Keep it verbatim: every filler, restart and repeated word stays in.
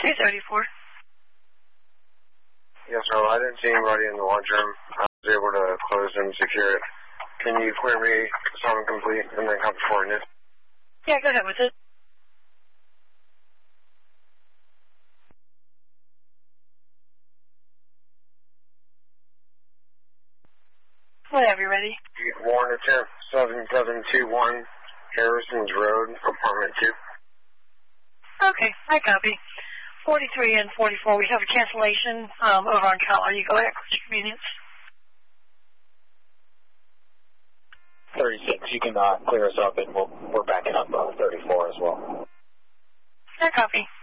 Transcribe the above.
two thirty-four. Yes, sir. I didn't see anybody in the lunchroom. I was able to close and secure it. Can you clear me some complete and then come for it? Yeah, go ahead with it. Whenever you're ready. Warren attempt seven seven two one Harrison's Road, apartment two. Okay, I copy. forty-three and forty-four, we have a cancellation um, over on Cal. You go ahead for convenience. thirty-six, you can uh, clear us up, and we'll, we're backing up uh, thirty-four as well. I copy.